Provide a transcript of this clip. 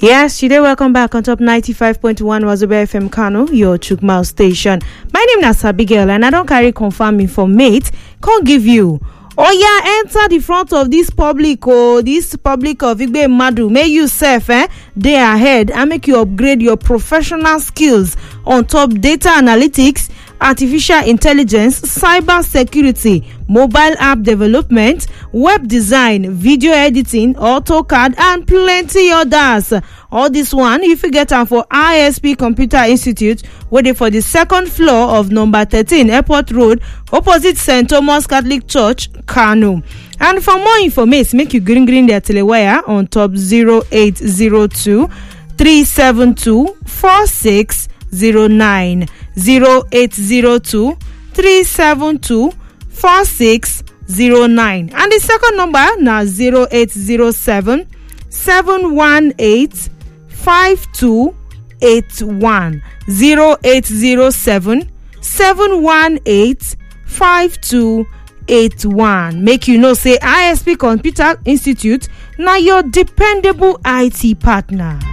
Yes, today welcome back on top 95.1 Wazobia FM Kano, your Chukmao station. My name is Abigail and I don't carry confirm informate. Can't give you. Enter the front of this public of Igbe Madu. May you self day ahead and make you upgrade your professional skills on top data analytics, artificial intelligence, cyber security, mobile app development, web design, video editing, AutoCAD, and plenty others. All this one, if you get them for ISP Computer Institute, waiting for the second floor of number 13 Airport Road, opposite St. Thomas Catholic Church, Kano. And for more information, make you green their telewire on top 0802 372 4609. 0802 372 4609. And the second number now 0807 718 5281. 0807 718 5281. Make you know say ISP Computer Institute now your dependable IT partner.